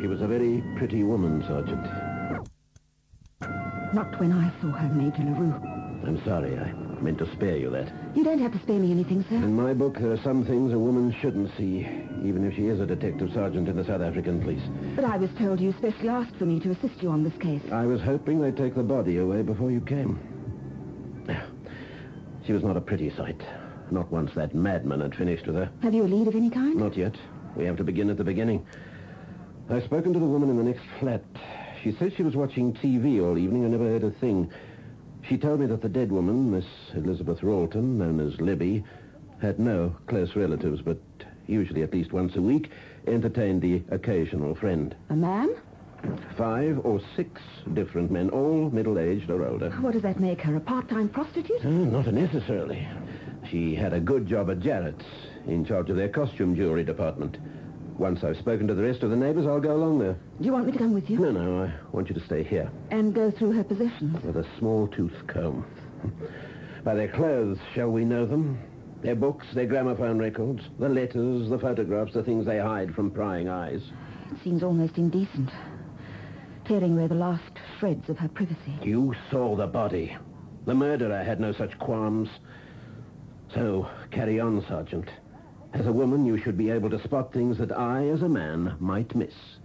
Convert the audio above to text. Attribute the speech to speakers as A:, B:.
A: She was a very pretty woman, Sergeant.
B: Not when I saw her, Major LaRue.
A: I'm sorry. I meant to spare you that.
B: You don't have to spare me anything, sir.
A: In my book, there are some things a woman shouldn't see, even if she is a detective sergeant in the South African police.
B: But I was told you specially asked for me to assist you on this case.
A: I was hoping they'd take the body away before you came. She was not a pretty sight. Not once that madman had finished with her.
B: Have you a lead of any kind?
A: Not yet. We have to begin at the beginning. I've spoken to the woman in the next flat. She says she was watching TV all evening and never heard a thing. She told me that the dead woman, Miss Elizabeth Ralton, known as Libby, had no close relatives, but usually at least once a week entertained the occasional friend.
B: A man?
A: 5 or 6 different men, all middle-aged or older.
B: What does that make her, a part-time prostitute?
A: Not necessarily. She had a good job at Jarrett's, in charge of their costume jewelry department. Once I've spoken to the rest of the neighbors, I'll go along there.
B: Do you want me to come with you?
A: No, I want you to stay here.
B: And go through her possessions?
A: With a small tooth comb. By their clothes, shall we know them? Their books, their gramophone records, the letters, the photographs, the things they hide from prying eyes.
B: It seems almost indecent. Tearing away the last shreds of her privacy.
A: You saw the body. The murderer had no such qualms. So, carry on, Sergeant. As a woman, you should be able to spot things that I, as a man, might miss.